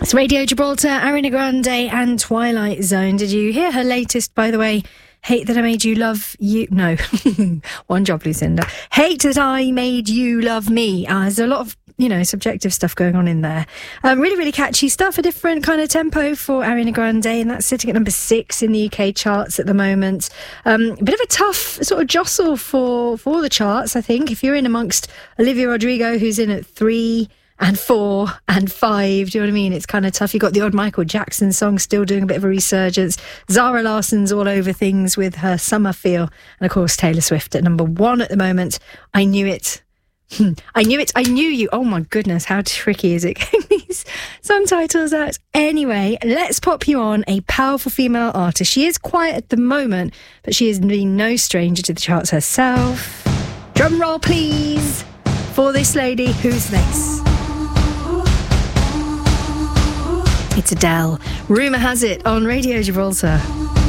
It's Radio Gibraltar, Ariana Grande and Twilight Zone. Did you hear her latest, by the way? Hate That I Made You Love You... No. One job, Lucinda. Hate That I Made You Love Me. There's a lot of, subjective stuff going on in there. Really, really catchy stuff. A different kind of tempo for Ariana Grande, and that's sitting at number 6 in the UK charts at the moment. A bit of a tough sort of jostle for the charts, I think. If you're in amongst Olivia Rodrigo, who's in at 3... and 4 and 5, do you know what I mean? It's kind of tough. You've got the odd Michael Jackson song still doing a bit of a resurgence. Zara Larsson's all over things with her Summer Feel. And of course, Taylor Swift at number 1 at the moment. I Knew It. I Knew It. I Knew You. Oh my goodness, how tricky is it getting these song titles out? Anyway, let's pop you on a powerful female artist. She is quiet at the moment, but she has been no stranger to the charts herself. Drum roll, please, for this lady. Who's this? It's Adele. Rumour has it on Radio Gibraltar.